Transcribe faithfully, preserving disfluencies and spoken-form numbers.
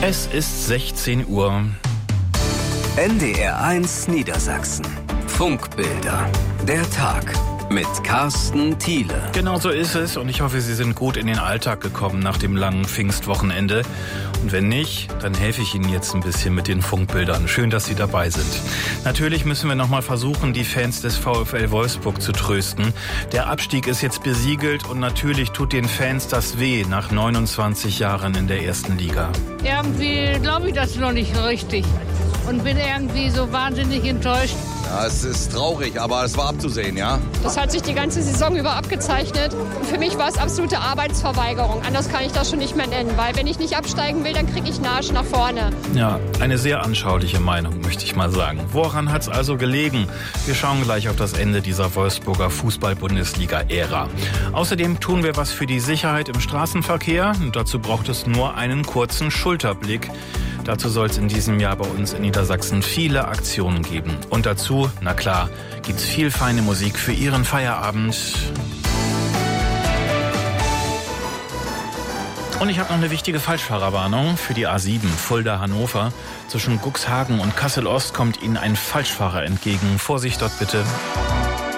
Es ist sechzehn Uhr. N D R eins Niedersachsen. Funkbilder. Der Tag mit Carsten Thiele. Genau so ist es und ich hoffe, Sie sind gut in den Alltag gekommen nach dem langen Pfingstwochenende. Und wenn nicht, dann helfe ich Ihnen jetzt ein bisschen mit den Funkbildern. Schön, dass Sie dabei sind. Natürlich müssen wir nochmal versuchen, die Fans des VfL Wolfsburg zu trösten. Der Abstieg ist jetzt besiegelt und natürlich tut den Fans das weh nach neunundzwanzig Jahren in der ersten Liga. Irgendwie glaube ich das noch nicht richtig und bin irgendwie so wahnsinnig enttäuscht. Ja, es ist traurig, aber es war abzusehen, ja. Das hat sich die ganze Saison über abgezeichnet. Und für mich war es absolute Arbeitsverweigerung. Anders kann ich das schon nicht mehr nennen, weil wenn ich nicht absteigen will, dann kriege ich einen Arsch nach vorne. Ja, eine sehr anschauliche Meinung, möchte ich mal sagen. Woran hat es also gelegen? Wir schauen gleich auf das Ende dieser Wolfsburger Fußball-Bundesliga-Ära. Außerdem tun wir was für die Sicherheit im Straßenverkehr. Und dazu braucht es nur einen kurzen Schulterblick. Dazu soll es in diesem Jahr bei uns in Niedersachsen viele Aktionen geben. Und dazu, na klar, gibt's viel feine Musik für Ihren Feierabend. Und ich habe noch eine wichtige Falschfahrerwarnung für die A sieben Fulda-Hannover. Zwischen Cuxhagen und Kassel-Ost kommt Ihnen ein Falschfahrer entgegen. Vorsicht dort bitte.